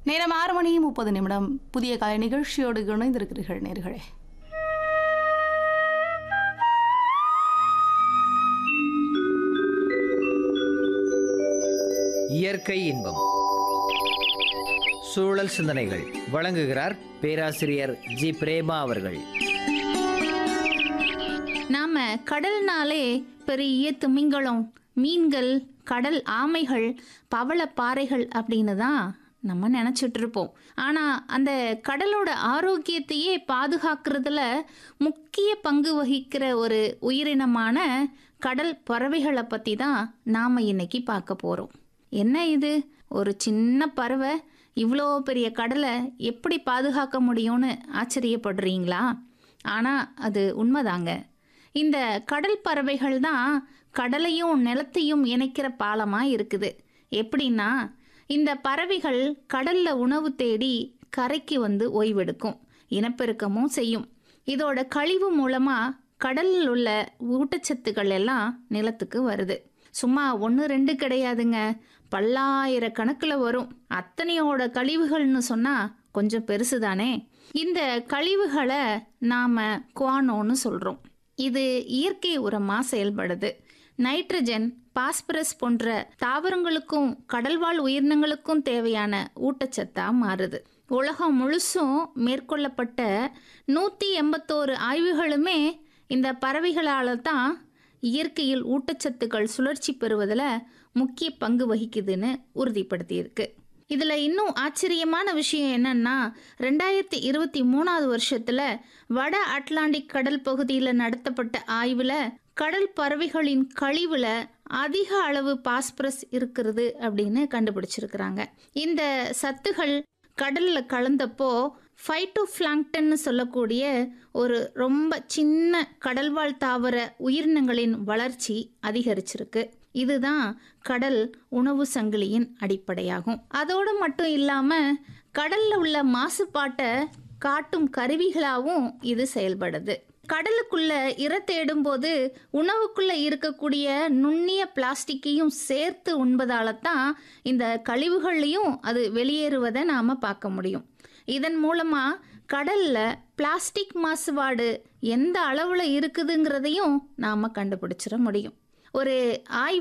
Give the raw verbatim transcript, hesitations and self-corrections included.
நேரம் ஆறு மணி முப்பது நிமிடம். புதிய கலை நிகழ்ச்சியோடு இணைந்திருக்கிறீர்கள் நேர்களே. இயற்கை இன்பம் சூழல் சிந்தனைகள் வழங்குகிறார் பேராசிரியர் ஜி பிரேமா அவர்கள். நாம கடல்னாலே பெரிய திமிங்கலம், மீன்கள், கடல் ஆமைகள், பவளப்பாறைகள் அப்படின்னு தான் நம்ம நினச்சிட்டு இருப்போம். ஆனால் அந்த கடலோட ஆரோக்கியத்தையே பாதுகாக்கிறதுல முக்கிய பங்கு வகிக்கிற ஒரு உயிரினமான கடல் பறவைகளை பற்றி தான் நாம் இன்னைக்கு பார்க்க போகிறோம். என்ன இது, ஒரு சின்ன பறவை இவ்வளோ பெரிய கடலை எப்படி பாதுகாக்க முடியும்னு ஆச்சரியப்படுறீங்களா? ஆனால் அது உண்மைதாங்க. இந்த கடல் பறவைகள் தான் கடலையும் நிலத்தையும் இணைக்கிற பாலமாக இருக்குது. எப்படின்னா, இந்த பறவைகள் கடல்ல உணவு தேடி கரைக்கு வந்து ஓய்வெடுக்கும், இனப்பெருக்கமும் செய்யும். இதோட கழிவு மூலமாக கடலில் உள்ள ஊட்டச்சத்துக்கள் எல்லாம் நிலத்துக்கு வருது. சும்மா ஒன்று ரெண்டு கிடையாதுங்க, பல்லாயிரக்கணக்கில் வரும். அத்தனையோட கழிவுகள்னு சொன்னால் கொஞ்சம் பெருசு தானே. இந்த கழிவுகளை நாம் குவானோன்னு சொல்கிறோம். இது இயற்கை உரமாக செயல்படுது. நைட்ரஜன், பாஸ்பரஸ் போன்ற தாவரங்களுக்கும் கடல்வாழ் உயிரினங்களுக்கும் தேவையான ஊட்டச்சத்தாக மாறுது. உலகம் முழுசும் மேற்கொள்ளப்பட்ட நூற்றி எண்பத்தோரு ஆய்வுகளுமே இந்த பறவைகளால் தான் இயற்கையில் ஊட்டச்சத்துக்கள் சுழற்சி பெறுவதில் முக்கிய பங்கு வகிக்குதுன்னு உறுதிப்படுத்தியிருக்கு. இதில் இன்னும் ஆச்சரியமான விஷயம் என்னன்னா, ரெண்டாயிரத்தி இருபத்தி மூணாவது வருஷத்தில் வட அட்லாண்டிக் கடல் பகுதியில் நடத்தப்பட்ட ஆய்வில் கடல் பறவைகளின் கழிவில் அதிக அளவு பாஸ்பரஸ் இருக்கிறது அப்படின்னு கண்டுபிடிச்சிருக்கிறாங்க. இந்த சத்துகள் கடலில் கலந்தப்போ ஃபைட்டோபிளாங்க்டன் சொல்லக்கூடிய ஒரு ரொம்ப சின்ன கடல்வாழ் தாவர உயிரினங்களின் வளர்ச்சி அதிகரிச்சிருக்கு. இதுதான் கடல் உணவு சங்கிலியின் அடிப்படையாகும். அதோடு மட்டும் இல்லாமல் கடலில் உள்ள மாசுபாட்டை காட்டும் கருவிகளாகவும் இது செயல்படுது. கடலுக்குள்ள இர தேடும் போது உணவுக்குள்ள இருக்கக்கூடிய நுண்ணிய பிளாஸ்டிக்கையும் சேர்த்து உண்பதால தான் இந்த கழிவுகள்லையும் அது வெளியேறுவதை நாம் பார்க்க முடியும். இதன் மூலமாக கடலில் பிளாஸ்டிக் மாசுபாடு எந்த அளவில் இருக்குதுங்கிறதையும் நாம் கண்டுபிடிச்சிட முடியும். ஒரு ஆய்வு